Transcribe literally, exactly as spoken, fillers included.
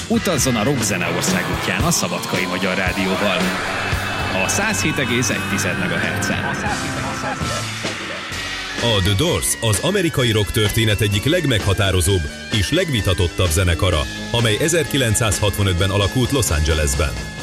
Utazzon a rockzene országútján a Szabadkai Magyar Rádióval. A száz hét egész egy megahertzen. A The Doors az amerikai rock történet egyik legmeghatározóbb és legvitatottabb zenekara, amely ezerkilencszázhatvanötben alakult Los Angelesben.